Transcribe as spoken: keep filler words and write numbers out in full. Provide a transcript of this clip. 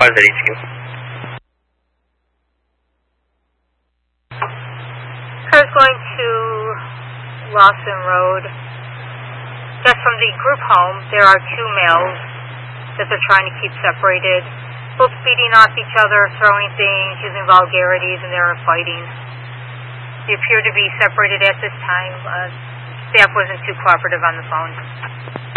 five Z H Q. Car's going to Lawson Road. Just from the group home, there are two males that they're trying to keep separated. Both beating off each other, throwing things, using vulgarities, and they're fighting. They appear to be separated at this time. Uh, staff wasn't too cooperative on the phone.